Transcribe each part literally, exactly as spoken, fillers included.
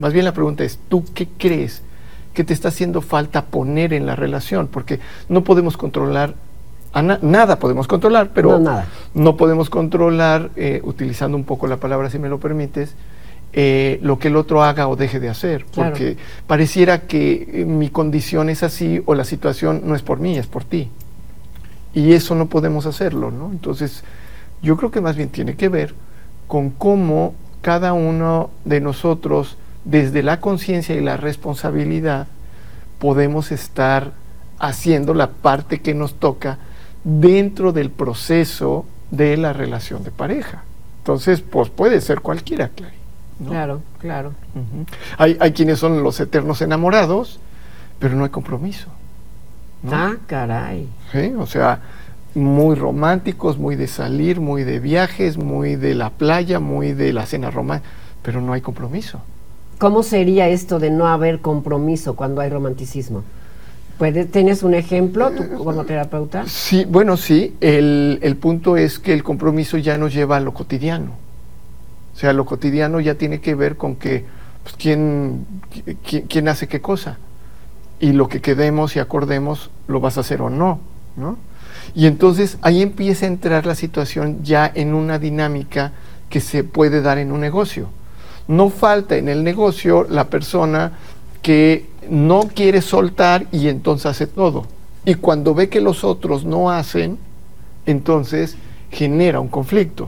Más bien la pregunta es, ¿tú qué crees que te está haciendo falta poner en la relación? Porque no podemos controlar, a na nada podemos controlar, pero no, nada. no podemos controlar, eh, utilizando un poco la palabra, si me lo permites, eh, lo que el otro haga o deje de hacer. Claro. Porque pareciera que eh, mi condición es así o la situación no es por mí, es por ti. Y eso no podemos hacerlo, ¿no? Entonces, yo creo que más bien tiene que ver con cómo cada uno de nosotros, desde la conciencia y la responsabilidad, podemos estar haciendo la parte que nos toca dentro del proceso de la relación de pareja. Entonces, pues puede ser cualquiera, Clary, ¿no? Claro, claro. Uh-huh. hay, hay quienes son los eternos enamorados, pero no hay compromiso, ¿no? Ah, caray. ¿Sí? O sea, muy románticos, muy de salir, muy de viajes, muy de la playa, muy de la cena romántica, pero no hay compromiso. ¿Cómo sería esto de no haber compromiso cuando hay romanticismo? ¿Tienes un ejemplo tú como terapeuta? Sí, bueno, sí. El, el punto es que el compromiso ya nos lleva a lo cotidiano. O sea, lo cotidiano ya tiene que ver con que pues, ¿quién, quién, quién hace qué cosa. Y lo que quedemos y acordemos lo vas a hacer o no, ¿no? Y entonces ahí empieza a entrar la situación ya en una dinámica que se puede dar en un negocio. No falta en el negocio la persona que no quiere soltar y entonces hace todo. Y cuando ve que los otros no hacen, entonces genera un conflicto.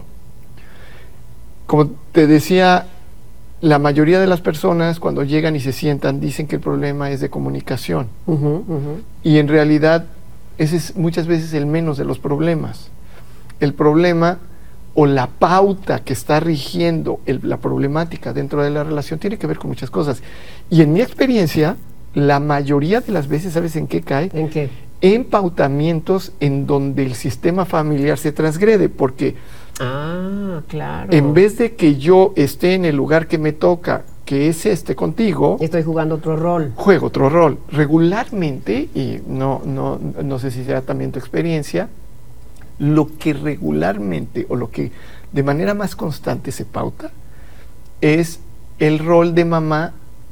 Como te decía, la mayoría de las personas cuando llegan y se sientan dicen que el problema es de comunicación. Uh-huh, uh-huh. Y en realidad ese es muchas veces el menos de los problemas. El problema o la pauta que está rigiendo el, la problemática dentro de la relación tiene que ver con muchas cosas. Y en mi experiencia, la mayoría de las veces, ¿sabes en qué cae? ¿En qué? En pautamientos en donde el sistema familiar se transgrede, porque ah, claro. en vez de que yo esté en el lugar que me toca, que es este contigo, estoy jugando otro rol. Juego otro rol. Regularmente, y no, no, no sé si será también tu experiencia, lo que regularmente o lo que de manera más constante se pauta es el rol de mamá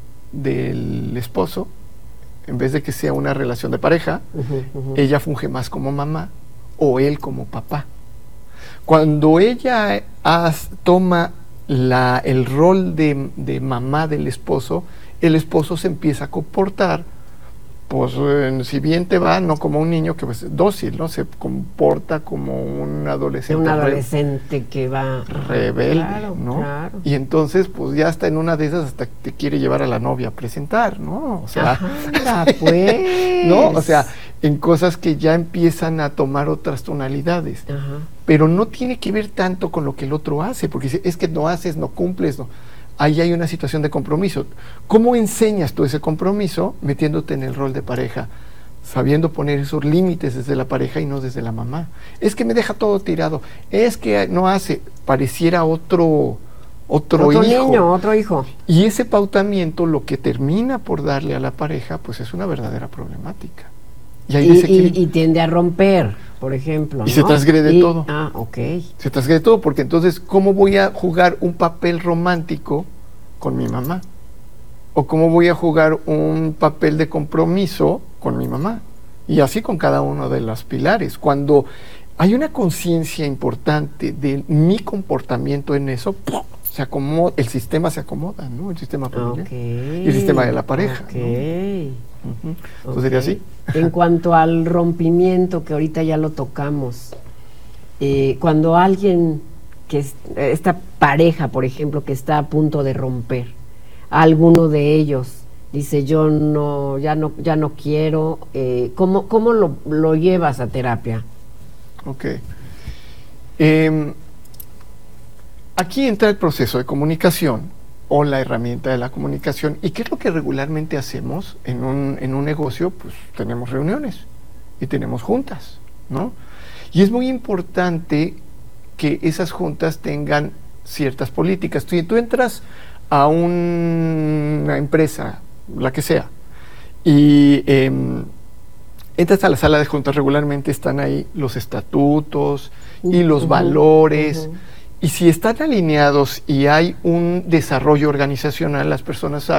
del esposo. En vez de que sea una relación de pareja, uh-huh, uh-huh. ella funge más como mamá o él como papá. Cuando ella has, toma la, el rol de, de mamá del esposo, el esposo se empieza a comportar, pues eh, si bien te va, no como un niño que pues dócil, ¿no? Se comporta como un adolescente. Un adolescente re que va rebelde, claro, ¿no? Claro. Y entonces, pues ya está en una de esas hasta te quiere llevar a la novia a presentar, ¿no? O sea, ajá, pues. ¿no? O sea, en cosas que ya empiezan a tomar otras tonalidades. Ajá. Pero no tiene que ver tanto con lo que el otro hace, porque es que no haces, no cumples, no. Ahí hay una situación de compromiso. ¿Cómo enseñas tú ese compromiso? Metiéndote en el rol de pareja, sabiendo poner esos límites desde la pareja y no desde la mamá. Es que me deja todo tirado, es que no hace, pareciera otro, otro, otro hijo. niño, otro hijo. Y ese pautamiento lo que termina por darle a la pareja, pues es una verdadera problemática. Y, ahí y, y, y tiende a romper, por ejemplo. Y ¿no? se transgrede y, todo. Ah, ok. Se transgrede todo, porque entonces, ¿cómo voy a jugar un papel romántico con mi mamá? ¿O cómo voy a jugar un papel de compromiso con mi mamá? Y así con cada uno de los pilares. Cuando hay una conciencia importante de mi comportamiento en eso, ¡pum!, se acomoda, el sistema se acomoda, ¿no? El sistema familiar. Okay. Y el sistema de la pareja. Okay. ¿no? Uh-huh. Entonces okay. sería así. En cuanto al rompimiento, que ahorita ya lo tocamos, eh, cuando alguien, que es, esta pareja, por ejemplo, que está a punto de romper, alguno de ellos dice yo no, ya no, ya no quiero, eh, ¿cómo, cómo lo, lo llevas a terapia? Ok. Eh, aquí entra el proceso de comunicación o la herramienta de la comunicación. ¿Y qué es lo que regularmente hacemos en un, en un negocio? Pues tenemos reuniones y tenemos juntas, ¿no? Y es muy importante que esas juntas tengan ciertas políticas. Tú, tú entras a un, una empresa, la que sea, y eh, entras a la sala de juntas, regularmente están ahí los estatutos uh-huh, y los valores, uh-huh. Y si están alineados y hay un desarrollo organizacional, las personas saben